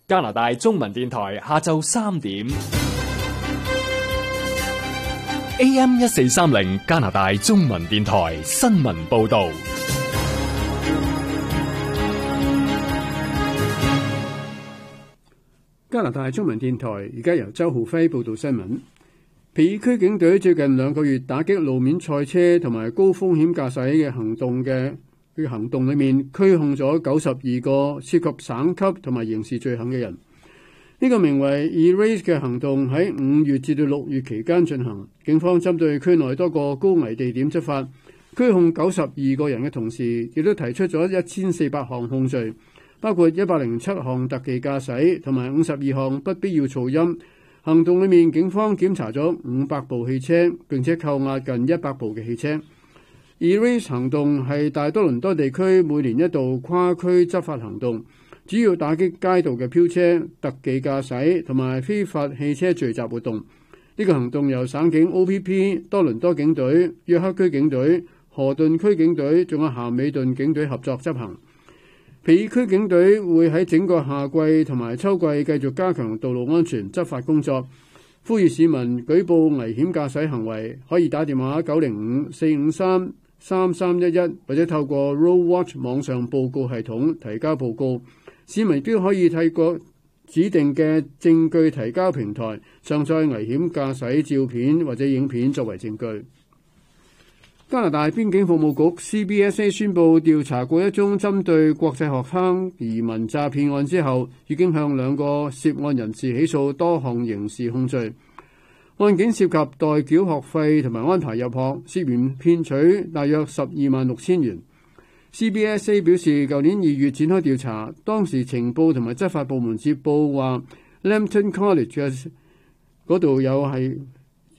加拿大中文電台下晝3點。AM 1430加拿大中文電台新聞報道。 加拿大中文電台而家由周浩輝報道新聞。皮爾區警隊最近2個月打擊路面賽車同埋高風險駕駛嘅行動裏面，拘控咗92個涉及省級同埋刑事罪行嘅人。呢個名為 Erase 嘅行動喺5月至到6月期間進行，警方針對區內多個高危地點執法，拘控92個人嘅同時，亦都提出咗1400項控罪，包括107項特技駕駛同埋52項不必要噪音。行動裏面，警方檢查咗500部汽車，並且扣押近100部嘅汽車。Erase 行動係大多倫多地區每年一度跨區執法行動，主要打擊街道嘅飆車、特技駕駛同埋非法汽車聚集活動。呢個行動由省警 OPP、多倫多警隊、約克區警隊、河頓區警隊仲有咸美頓警隊合作執行。皮爾區警隊會喺整個夏季同埋秋季繼續加強道路安全執法工作，呼籲市民舉報危險駕駛行為，可以打電話905-453-3311或者透過 Roadwatch 網上報告系統提交報告。市民都可以透過指定嘅證據提交平台上載危險駕駛照片或者影片作為證據。加拿大邊境服務局 CBSA 宣布調查過一宗針對國際學生移民詐騙案之後，已經向2個涉案人士起訴多項刑事控罪。案件涉及代繳學費同埋安排入學，涉嫌騙取大約126000元。CBSA 表示，舊年2月展開調查，當時情報同埋執法部門接報話 Lambton College 嗰度有係